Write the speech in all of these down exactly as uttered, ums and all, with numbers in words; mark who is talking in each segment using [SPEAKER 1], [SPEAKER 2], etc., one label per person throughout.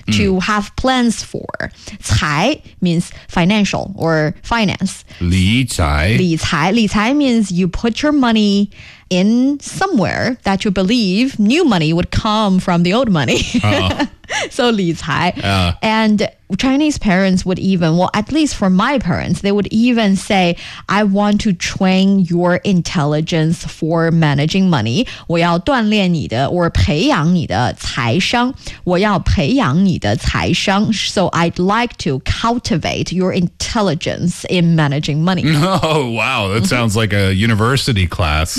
[SPEAKER 1] to have plans for. 财 means financial or finance.
[SPEAKER 2] 理财
[SPEAKER 1] 理财理财 means you put your money in somewhere that you believe new money would come from the old money.
[SPEAKER 2] Uh-oh.
[SPEAKER 1] So 理财
[SPEAKER 2] Uh.
[SPEAKER 1] and Chinese parents would even, well, at least for my parents, they would even say, I want to train your intelligence for managing money. 我要锻炼你的 or 培养你的财商。我要培养你的财商。So I'd like to cultivate your intelligence in managing money.
[SPEAKER 2] Oh, wow. That sounds like a university class.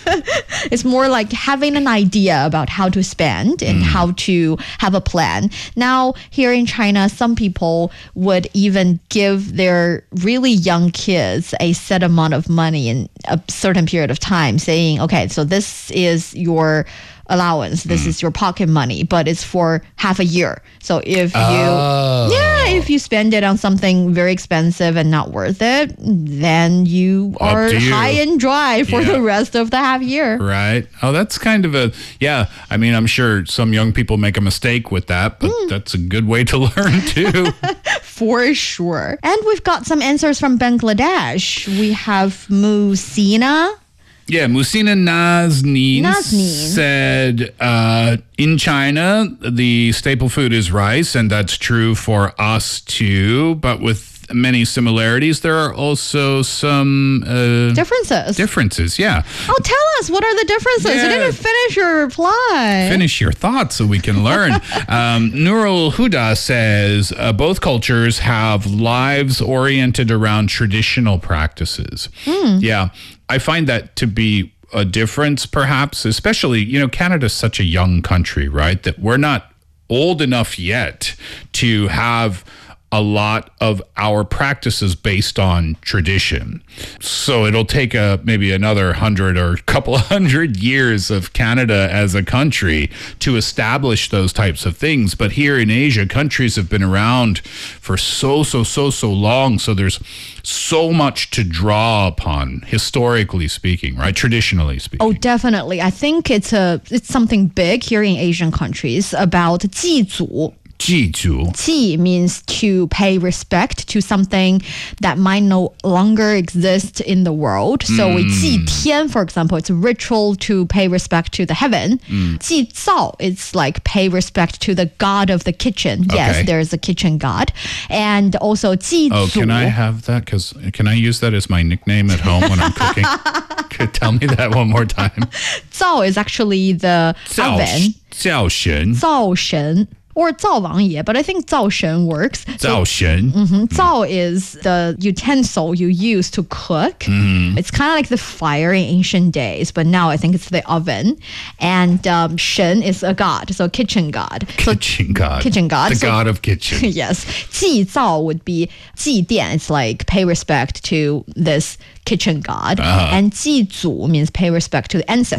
[SPEAKER 1] It's more like having an idea about how to spend and how to have a plan. Now, here in China, some people would even give their really young kids a set amount of money in a certain period of time, saying, okay, so this is your allowance, this is your pocket money, but it's for half a year. So if you
[SPEAKER 2] Oh.
[SPEAKER 1] yeah, if you spend it on something very expensive and not worth it, then you
[SPEAKER 2] Up
[SPEAKER 1] are
[SPEAKER 2] to you.
[SPEAKER 1] high and dry for
[SPEAKER 2] Yeah.
[SPEAKER 1] the rest of the half year.
[SPEAKER 2] Right. Oh, that's kind of a, yeah. I mean, I'm sure some young people make a mistake with that, but that's a good way to learn too.
[SPEAKER 1] For sure. And we've got some answers from Bangladesh. We have Musina.
[SPEAKER 2] Yeah, Musina Nazneen
[SPEAKER 1] Nazneen.
[SPEAKER 2] said, uh, in China, the staple food is rice, and that's true for us too. But with many similarities, there are also some uh,
[SPEAKER 1] Differences.
[SPEAKER 2] differences. Yeah.
[SPEAKER 1] Oh, tell us, what are the differences?
[SPEAKER 2] Yeah.
[SPEAKER 1] You didn't finish your reply.
[SPEAKER 2] Finish your thoughts so we can learn. um, Nurul Huda says uh, both cultures have lives oriented around traditional practices. Yeah, I find that to be a difference, perhaps, especially, you know, Canada's such a young country, right? That we're not old enough yet to have a lot of our practices based on tradition. So it'll take a maybe another hundred or couple hundred years of Canada as a country to establish those types of things. But here in Asia, countries have been around for so, so, so, so long. So there's so much to draw upon, historically speaking, right? Traditionally speaking.
[SPEAKER 1] Oh, definitely. I think it's a it's something big here in Asian countries about 祭祖.
[SPEAKER 2] 祭祖.
[SPEAKER 1] 祭 means to pay respect to something that might no longer exist in the world. So we 祭天, for example, it's a ritual to pay respect to the heaven. 祭灶, it's like pay respect to the god of the kitchen. Yes,
[SPEAKER 2] Okay.
[SPEAKER 1] there's a kitchen god. And also 祭祖.
[SPEAKER 2] Oh, can I have that? Because can I use that as my nickname at home when I'm cooking? Could tell me that one more time.
[SPEAKER 1] 灶 is actually the oven.
[SPEAKER 2] 灶神.
[SPEAKER 1] 灶神 or 灶王爷, but I think 灶神 works.
[SPEAKER 2] 灶神.
[SPEAKER 1] Mm-hmm. 灶 is the utensil you use to cook. Mm. It's kind of like the fire in ancient days, but now I think it's the oven. And um, 神 is a god, so kitchen god.
[SPEAKER 2] Kitchen god.
[SPEAKER 1] Kitchen god.
[SPEAKER 2] The
[SPEAKER 1] So-
[SPEAKER 2] god of kitchen.
[SPEAKER 1] Yes. 祭灶 would be 祭奠. It's like pay respect to this kitchen god.
[SPEAKER 2] Uh-huh.
[SPEAKER 1] And 祭祖 means pay respect to the ancestors.